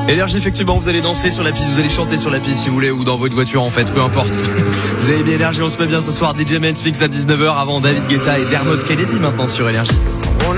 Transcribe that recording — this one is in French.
Énergie, effectivement, vous allez danser sur la piste, vous allez chanter sur la piste si vous voulez, ou dans votre voiture en fait, peu importe. Vous avez bien Énergie, on se met bien ce soir, DJ Men's Mix à 19h avant David Guetta et Dermot Kennedy maintenant sur Énergie.